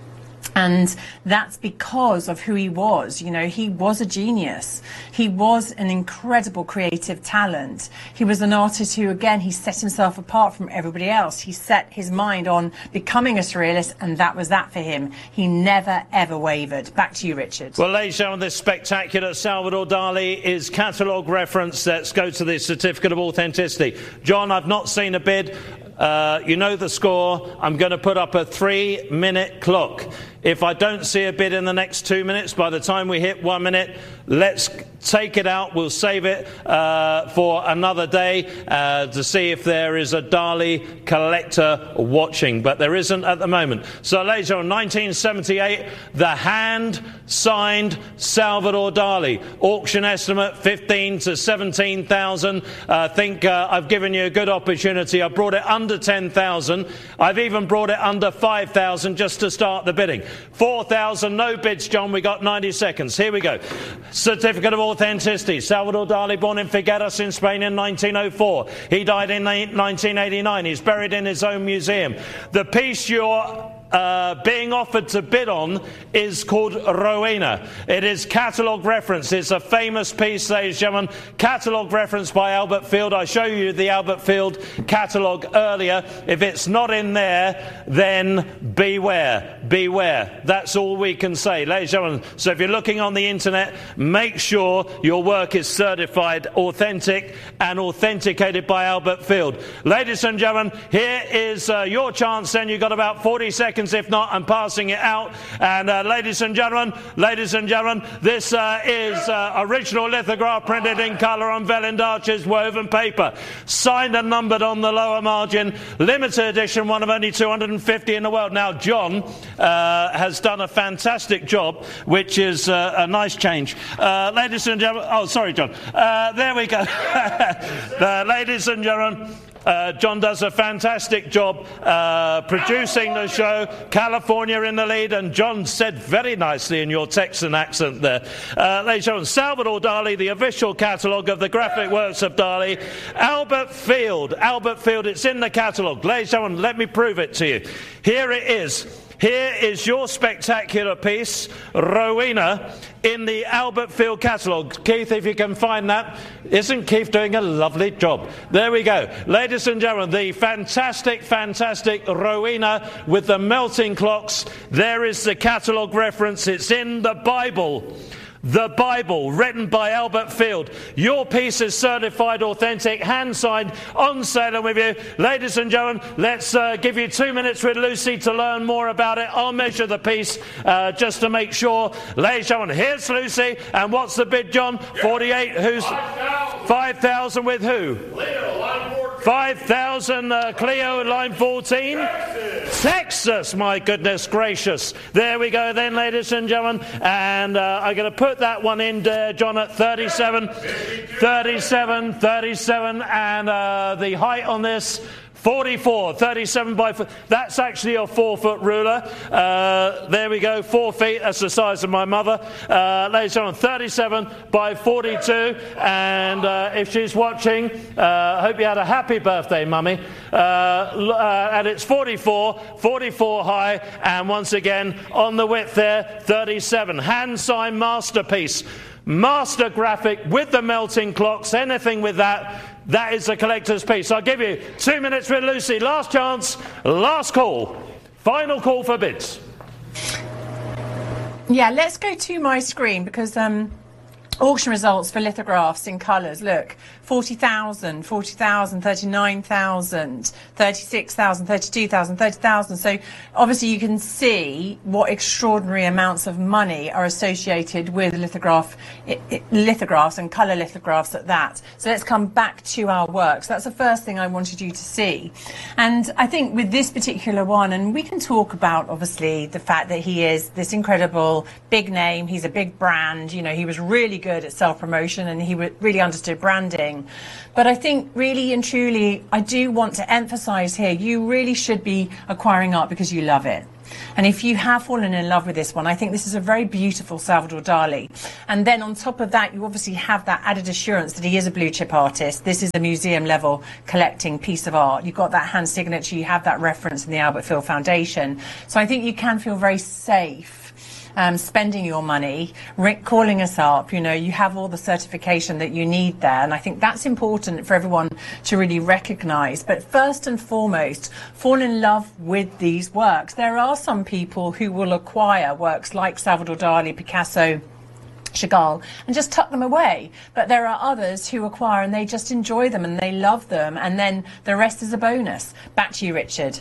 And that's because of who he was. You know, he was a genius. He was an incredible creative talent. He was an artist who, again, he set himself apart from everybody else. He set his mind on becoming a surrealist, and that was that for him. He never, ever wavered. Back to you, Richard. Well, ladies and gentlemen, this spectacular Salvador Dali is catalogue reference. Let's go to the certificate of authenticity. John, I've not seen a bid. Uh, you know the score. I'm going to put up a three-minute clock. If I don't see a bid in the next two minutes, by the time we hit one minute, let's take it out. We'll save it uh, for another day uh, to see if there is a Dali collector watching. But there isn't at the moment. So, ladies and gentlemen, nineteen seventy-eight, the hand-signed Salvador Dali. Auction estimate fifteen to seventeen thousand. I think uh, I've given you a good opportunity. I brought it under ten thousand. I've even brought it under five thousand just to start the bidding. four thousand, no bids, John. We got ninety seconds. Here we go. Certificate of authenticity. Salvador Dali, born in Figueras in Spain in nineteen oh four. He died in nineteen eighty-nine. He's buried in his own museum. The piece you're Uh, being offered to bid on is called Rowena. It is catalogue reference. It's a famous piece, ladies and gentlemen. Catalogue reference by Albert Field. I showed you the Albert Field catalogue earlier. If it's not in there, then beware. Beware. That's all we can say, ladies and gentlemen. So if you're looking on the internet, make sure your work is certified authentic and authenticated by Albert Field. Ladies and gentlemen, here is uh, your chance. Then you've got about forty seconds. If not, I'm passing it out. And uh, ladies and gentlemen, ladies and gentlemen, this uh, is uh, original lithograph printed in colour on vellum darches woven paper, signed and numbered on the lower margin, limited edition, one of only two hundred fifty in the world. Now, John uh, has done a fantastic job, which is uh, a nice change. Uh, ladies and gentlemen, oh, sorry, John. Uh, there we go. uh, ladies and gentlemen, Uh, John does a fantastic job uh, producing the show. California in the lead, and John said very nicely in your Texan accent there. Uh, ladies and gentlemen, Salvador Dali, the official catalogue of the graphic works of Dali. Albert Field, Albert Field, it's in the catalogue. Ladies and gentlemen, let me prove it to you. Here it is. Here is your spectacular piece, Rowena, in the Albert Field catalogue. Keith, if you can find that. Isn't Keith doing a lovely job? There we go. Ladies and gentlemen, the fantastic, fantastic Rowena with the melting clocks. There is the catalogue reference. It's in the Bible. The Bible, written by Albert Field. Your piece is certified authentic, hand-signed, on sale with you. Ladies and gentlemen, let's uh, give you two minutes with Lucy to learn more about it. I'll measure the piece uh, just to make sure. Ladies and gentlemen, here's Lucy. And what's the bid, John? forty-eight. Who's? five thousand with who? Leo, I'm five thousand uh, Cleo, line fourteen. Texas. Texas, my goodness gracious. There we go then, ladies and gentlemen. And uh, I'm going to put that one in, uh, John, at thirty-seven. thirty-seven, thirty-seven, and uh, the height on this, forty-four, thirty-seven by four. That's actually a four-foot ruler. Uh, there we go, four feet. That's the size of my mother. Uh, ladies and gentlemen, thirty-seven by forty-two. And uh, if she's watching, I uh, hope you had a happy birthday, Mummy. Uh, uh, and it's forty-four, forty-four high. And once again, on the width there, thirty-seven. Hand-signed masterpiece. Master graphic with the melting clocks, anything with that, that is a collector's piece. I'll give you two minutes with Lucy. Last chance, last call. Final call for bids. Yeah, let's go to my screen because um, auction results for lithographs in colours. Look, forty thousand, forty thousand, thirty-nine thousand, thirty-six thousand, thirty-two thousand, thirty thousand. So obviously you can see what extraordinary amounts of money are associated with lithograph, it, it, lithographs and colour lithographs at that. So let's come back to our works. That's the first thing I wanted you to see. And I think with this particular one, and we can talk about obviously the fact that he is this incredible big name, he's a big brand, you know, he was really good at self-promotion and he really understood branding. But I think really and truly, I do want to emphasize here, you really should be acquiring art because you love it. And if you have fallen in love with this one, I think this is a very beautiful Salvador Dali. And then on top of that, you obviously have that added assurance that he is a blue chip artist. This is a museum level collecting piece of art. You've got that hand signature, you have that reference in the Albert Field Foundation. So I think you can feel very safe Um, spending your money, calling us up, you know, you have all the certification that you need there. And I think that's important for everyone to really recognise. But first and foremost, fall in love with these works. There are some people who will acquire works like Salvador Dali, Picasso, Chagall, and just tuck them away. But there are others who acquire and they just enjoy them and they love them. And then the rest is a bonus. Back to you, Richard.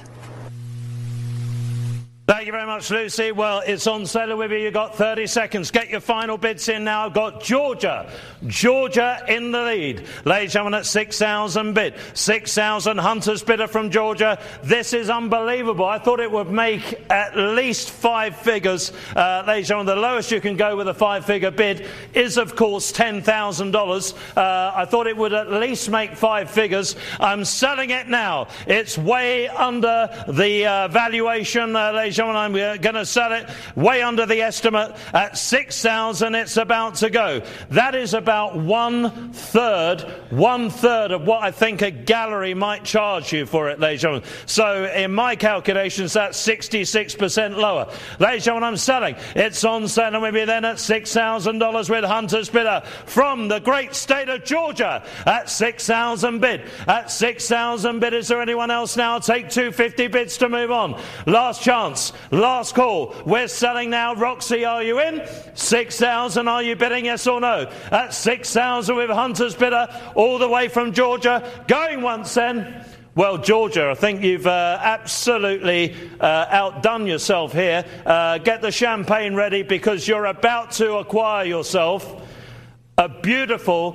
Thank you very much, Lucy. Well, it's on sale with you. You've got thirty seconds. Get your final bids in now. Got Georgia. Georgia in the lead. Ladies and gentlemen, at six thousand bid. six thousand Hunter's bidder from Georgia. This is unbelievable. I thought it would make at least five figures. Uh, ladies and gentlemen, the lowest you can go with a five-figure bid is, of course, ten thousand dollars. Uh, I thought it would at least make five figures. I'm selling it now. It's way under the uh, valuation, uh, ladies and gentlemen. I'm going to sell it way under the estimate at six thousand. It's about to go. That is about one third, one third of what I think a gallery might charge you for it, ladies and gentlemen. So in my calculations, that's sixty-six percent lower. Ladies and gentlemen, I'm selling. It's on sale and we'll be then at six thousand dollars with Hunter's bidder from the great state of Georgia at six thousand bid. At six thousand bid, is there anyone else now? Take two hundred fifty bids to move on. Last chance. Last call. We're selling now. Roxy, are you in? six thousand. Are you bidding yes or no? At six thousand with Hunter's bidder all the way from Georgia. Going once then. Well, Georgia, I think you've uh, absolutely uh, outdone yourself here. Uh, get the champagne ready because you're about to acquire yourself a beautiful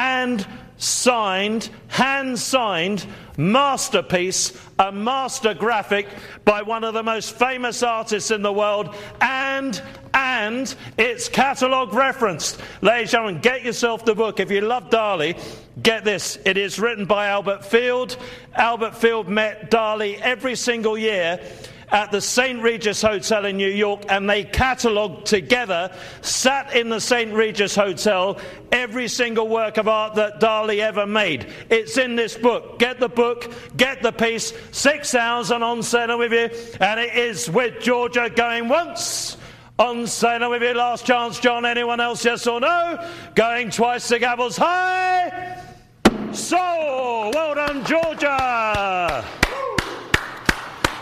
hand-signed, hand-signed masterpiece, a master graphic by one of the most famous artists in the world, and and it's catalogue referenced. Ladies and gentlemen, get yourself the book. If you love Dali, get this. It is written by Albert Field. Albert Field met Dali every single year at the Saint Regis Hotel in New York, and they catalogued together, sat in the Saint Regis Hotel, every single work of art that Dali ever made. It's in this book. Get the book, get the piece. six thousand on sale with you, and it is with Georgia going once. On sale with you, last chance, John. Anyone else, yes or no? Going twice, the gavel's high. So, well done, Georgia.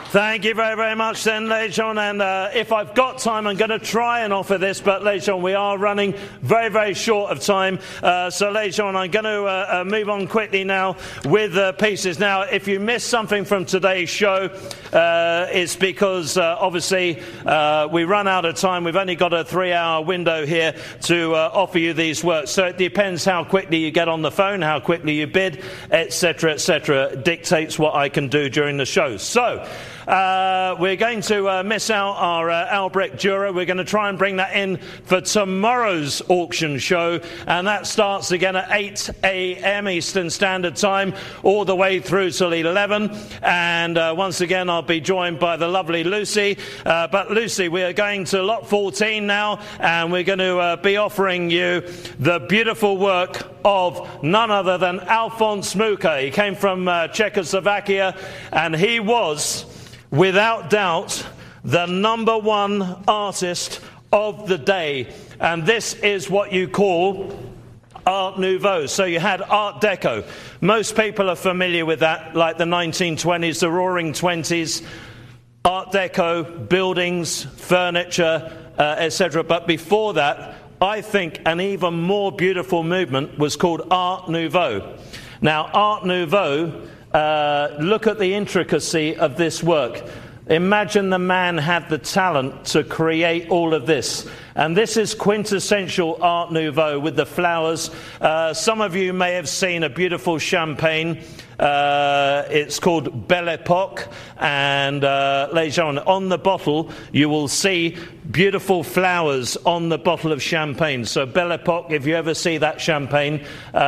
Thank you very, very much then, ladies and gentlemen. And uh, if I've got time, I'm going to try and offer this, but ladies and gentlemen, we are running very, very short of time. Uh, so, ladies and gentlemen, I'm going to uh, uh, move on quickly now with uh, pieces. Now, if you missed something from today's show, uh, it's because, uh, obviously, uh, we run out of time. We've only got a three-hour window here to uh, offer you these works. So it depends how quickly you get on the phone, how quickly you bid, et cetera, et cetera, dictates what I can do during the show. So, Uh, we're going to uh, miss out our uh, Albrecht Dürer. We're going to try and bring that in for tomorrow's auction show, and that starts again at eight a m Eastern Standard Time, all the way through till eleven. And uh, once again, I'll be joined by the lovely Lucy. Uh, but Lucy, we are going to lot fourteen now, and we're going to uh, be offering you the beautiful work of none other than Alfons Mucha. He came from uh, Czechoslovakia, and he was, without doubt, the number one artist of the day. And this is what you call Art Nouveau. So you had Art Deco. Most people are familiar with that, like the nineteen twenties, the Roaring Twenties. Art Deco, buildings, furniture, uh, et cetera. But before that, I think an even more beautiful movement was called Art Nouveau. Now, Art Nouveau, Uh, look at the intricacy of this work. Imagine the man had the talent to create all of this. And this is quintessential Art Nouveau with the flowers. Uh, some of you may have seen a beautiful champagne. Uh, it's called Belle Epoque. And uh, ladies and gentlemen, on the bottle you will see beautiful flowers on the bottle of champagne. So Belle Epoque, if you ever see that champagne, uh,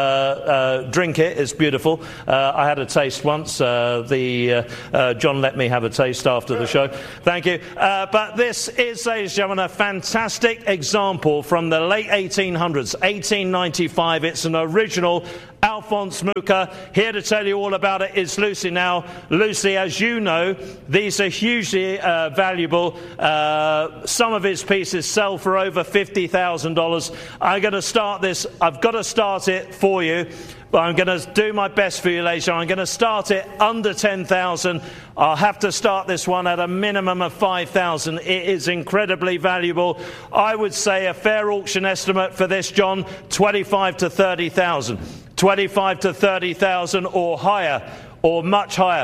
uh, drink it. It's beautiful. Uh, I had a taste once. Uh, the uh, uh, John let me have a taste after the show. Thank you. Uh, but this is, ladies and gentlemen, a fantastic example from the late eighteen hundreds, eighteen ninety-five. It's an original Alfons Mucha. Here to tell you all about it is Lucy now. Lucy, as you know, these are hugely uh, valuable. Uh, some of his pieces sell for over fifty thousand dollars. I'm going to start this. I've got to start it for you, but I'm going to do my best for you later. I'm going to start it under ten thousand dollars. I'll have to start this one at a minimum of five thousand dollars. It is incredibly valuable. I would say a fair auction estimate for this, John, twenty-five to thirty thousand dollars. twenty-five to thirty thousand dollars or higher, or much higher.